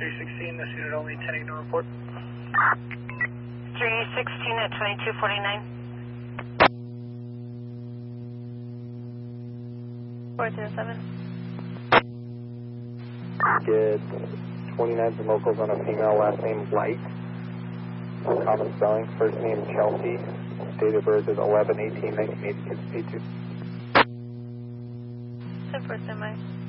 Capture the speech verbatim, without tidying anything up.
three sixteen, this unit only intending to report. three sixteen at twenty-two forty-nine. four zero seven. Get twenty-nine for locals on a female, last name Light. Common spelling, first name Chelsea. Date of birth is eleven eighteen nineteen eighty-two. Super semi.